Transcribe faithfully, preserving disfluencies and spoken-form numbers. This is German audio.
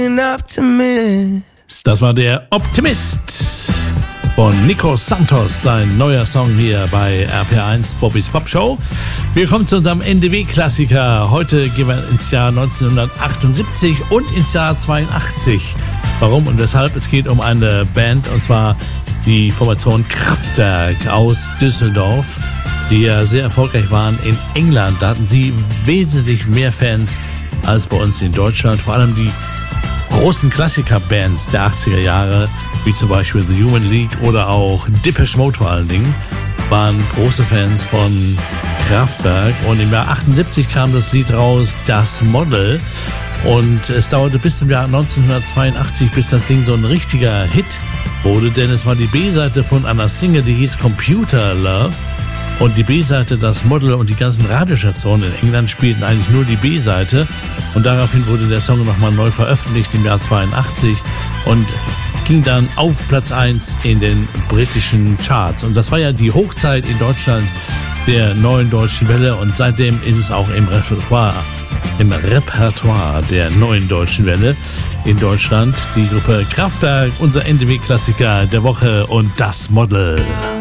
Das war der Optimist von Nico Santos, sein neuer Song hier bei R P R eins Bobbys Pop Show. Wir kommen zu unserem N D W-Klassiker. Heute gehen wir ins Jahr neunzehnhundertachtundsiebzig und ins Jahr zweiundachtzig. Warum und weshalb? Es geht um eine Band, und zwar die Formation Kraftwerk aus Düsseldorf, die ja sehr erfolgreich waren in England. Da hatten sie wesentlich mehr Fans als bei uns in Deutschland. Vor allem die großen Klassiker-Bands der achtziger Jahre, wie zum Beispiel The Human League oder auch Depeche Mode vor allen Dingen, waren große Fans von Kraftwerk. Und im Jahr achtundsiebzig kam das Lied raus, Das Model. Und es dauerte bis zum Jahr neunzehnhundertzweiundachtzig, bis das Ding so ein richtiger Hit wurde, denn es war die B-Seite von einer Single, die hieß Computer Love. Und die B-Seite, Das Model und die ganzen Radiostationen in England spielten eigentlich nur die B-Seite. Und daraufhin wurde der Song nochmal neu veröffentlicht im Jahr zweiundachtzig und ging dann auf Platz eins in den britischen Charts. Und das war ja die Hochzeit in Deutschland der neuen deutschen Welle. Und seitdem ist es auch im Repertoire, im Repertoire der neuen deutschen Welle in Deutschland. Die Gruppe Kraftwerk, unser N D W-Klassiker der Woche und Das Model.